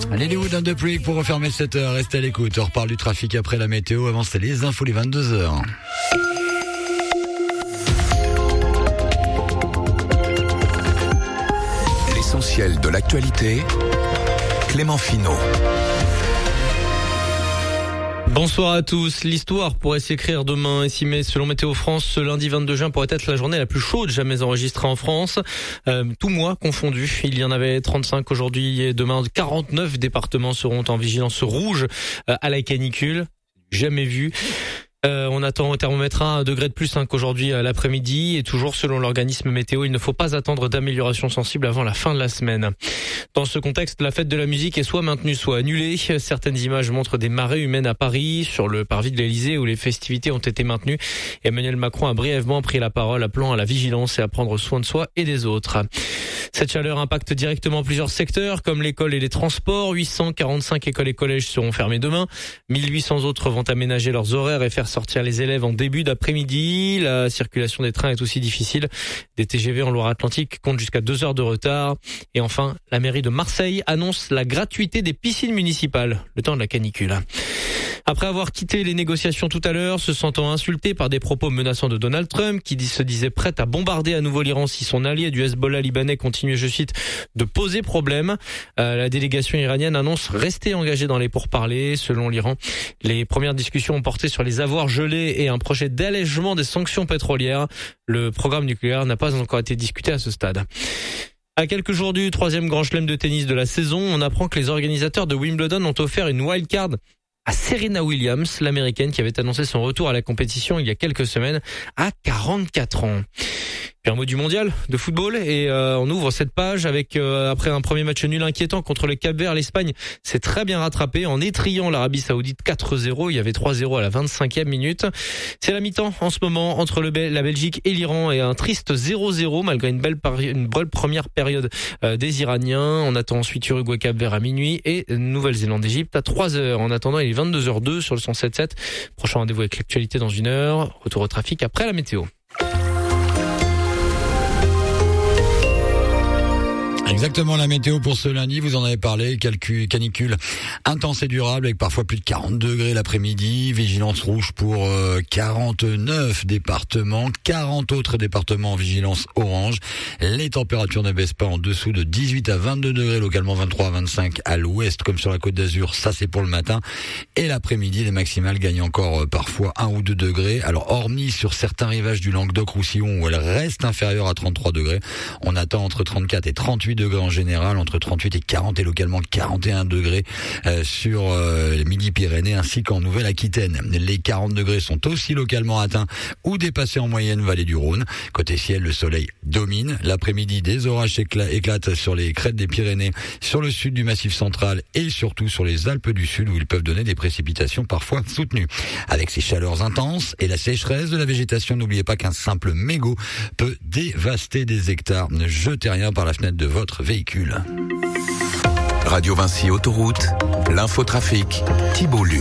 Hollywood de Freak pour refermer cette heure. Restez à l'écoute. On reparle du trafic après la météo. Avant, c'est les infos, les 22h. L'essentiel de l'actualité, Clément Finot. Bonsoir à tous. L'histoire pourrait s'écrire demain. Ici, mais selon Météo France, ce lundi 22 juin pourrait être la journée la plus chaude jamais enregistrée en France. Tout mois confondu. Il y en avait 35 aujourd'hui et demain. 49 départements seront en vigilance rouge à la canicule. Jamais vu. On attend au thermomètre 1 degré de plus qu'aujourd'hui à l'après-midi et toujours selon l'organisme météo, il ne faut pas attendre d'amélioration sensible avant la fin de la semaine. Dans ce contexte, la fête de la musique est soit maintenue, soit annulée. Certaines images montrent des marées humaines à Paris, sur le parvis de l'Élysée où les festivités ont été maintenues. Emmanuel Macron a brièvement pris la parole appelant à la vigilance et à prendre soin de soi et des autres. Cette chaleur impacte directement plusieurs secteurs comme l'école et les transports. 845 écoles et collèges seront fermés demain. 1800 autres vont aménager leurs horaires et faire sortir les élèves en début d'après-midi. La circulation des trains est aussi difficile. Des TGV en Loire-Atlantique comptent jusqu'à 2 heures de retard. Et enfin, la mairie de Marseille annonce la gratuité des piscines municipales, le temps de la canicule. Après avoir quitté les négociations tout à l'heure, se sentant insulté par des propos menaçants de Donald Trump, qui se disait prêt à bombarder à nouveau l'Iran si son allié du Hezbollah libanais continuait, je cite, de poser problème, la délégation iranienne annonce rester engagée dans les pourparlers. Selon l'Iran, les premières discussions ont porté sur les avoirs gelés et un projet d'allègement des sanctions pétrolières. Le programme nucléaire n'a pas encore été discuté à ce stade. À quelques jours du 3e grand chelem de tennis de la saison, on apprend que les organisateurs de Wimbledon ont offert une wildcard à Serena Williams, l'américaine qui avait annoncé son retour à la compétition il y a quelques semaines à 44 ans. Puis un mot du mondial de football et on ouvre cette page avec après un premier match nul inquiétant contre le Cap-Vert, l'Espagne s'est très bien rattrapée en étrillant l'Arabie Saoudite 4-0. Il y avait 3-0 à la 25e minute. C'est la mi-temps en ce moment entre la Belgique et l'Iran et un triste 0-0 malgré une belle première période des Iraniens. On attend ensuite Uruguay Cap-Vert à minuit et Nouvelle-Zélande-Égypte à 3h. En attendant, il est 22h02 sur le 107.7. Prochain rendez-vous avec l'actualité dans 1 heure. Retour au trafic après la météo. Exactement, la météo pour ce lundi, vous en avez parlé, canicule intense et durable avec parfois plus de 40 degrés l'après-midi, vigilance rouge pour 49 départements, 40 autres départements en vigilance orange. Les températures ne baissent pas en dessous de 18 à 22 degrés, localement 23 à 25 à l'ouest comme sur la Côte d'Azur, ça c'est pour le matin. Et l'après-midi, les maximales gagnent encore parfois 1 ou 2 degrés. Alors hormis sur certains rivages du Languedoc-Roussillon où elles restent inférieures à 33 degrés, on attend entre 34 et 38 degrés en général, entre 38 et 40 et localement 41 degrés sur les Midi-Pyrénées ainsi qu'en Nouvelle-Aquitaine. Les 40 degrés sont aussi localement atteints ou dépassés en moyenne vallée du Rhône. Côté ciel, le soleil domine. L'après-midi, des orages éclatent sur les crêtes des Pyrénées, sur le sud du Massif central et surtout sur les Alpes du Sud où ils peuvent donner des précipitations parfois soutenues. Avec ces chaleurs intenses et la sécheresse de la végétation, n'oubliez pas qu'un simple mégot peut dévaster des hectares. Ne jetez rien par la fenêtre de votre véhicule. Radio Vinci Autoroute, l'infotrafic, Thibault Luc.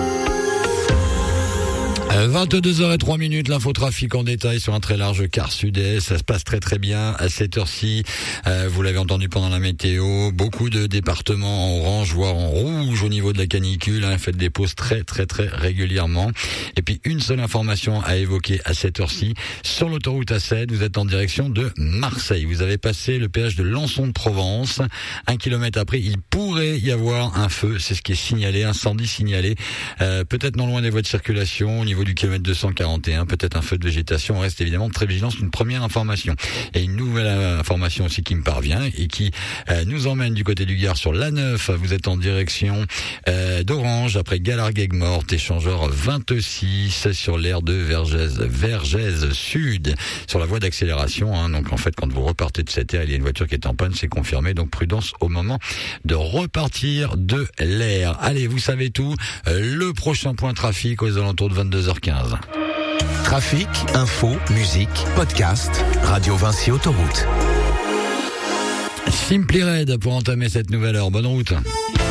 22h03, l'infotrafic en détail sur un très large quart sud-est. Ça se passe très très bien à cette heure-ci. Vous l'avez entendu pendant la météo. Beaucoup de départements en orange, voire en rouge au niveau de la canicule. Faites des pauses très très très régulièrement. Et puis une seule information à évoquer à cette heure-ci. Sur l'autoroute A7, vous êtes en direction de Marseille. Vous avez passé le péage de Lançon de Provence. 1 kilomètre après, il pourrait y avoir un feu. C'est ce qui est signalé, incendie signalé. Peut-être non loin des voies de circulation, au niveau du kilomètre 241, peut-être un feu de végétation. On reste évidemment très vigilant, c'est une première information. Et une nouvelle information aussi qui me parvient et qui nous emmène du côté du Gard sur l'A9. Vous êtes en direction d'Orange après Galargues-Morte, échangeur 26 sur l'aire de Vergès Sud, sur la voie d'accélération. Donc en fait, quand vous repartez de cette aire, il y a une voiture qui est en panne, c'est confirmé. Donc prudence au moment de repartir de l'aire. Allez, vous savez tout. Le prochain point trafic aux alentours de 22h15. Trafic, info, musique, podcast, Radio Vinci Autoroute. Simply Red pour entamer cette nouvelle heure. Bonne route.